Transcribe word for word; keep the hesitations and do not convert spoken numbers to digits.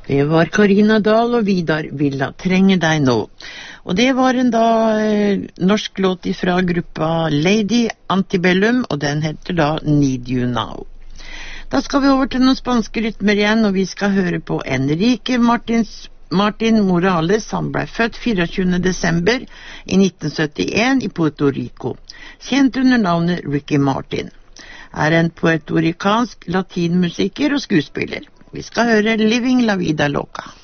Det var Karina Dahl og Vidar Villa, Trenger deg nå. Og det var en da eh, norsk låt fra gruppa Lady Antebellum, og den heter da Need You Now. Da skal vi over til noen spanske rytmer igjen, og vi skal høre på Enrique Martins, Martin Morales. Han ble født tjuefire desember i nitten syttien i Puerto Rico, kjent under navnet Ricky Martin. Er en puertoricansk latinmusiker og skuespiller. Vi skal høre Living la Vida Loca.